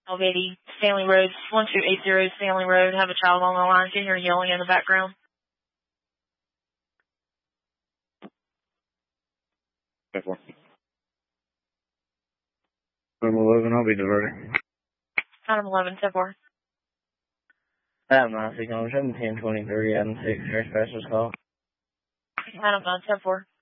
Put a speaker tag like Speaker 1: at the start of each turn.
Speaker 1: 1280 Stanley Road, 1280 Stanley Road. Have a child on the line. Can hear yelling in the background.
Speaker 2: 10-4. Item 11, I'll be diverting.
Speaker 1: Item 11, 10-4.
Speaker 3: Item 9, 6, 1023, Item 6, your specialist call.
Speaker 1: Item 9, 10-4.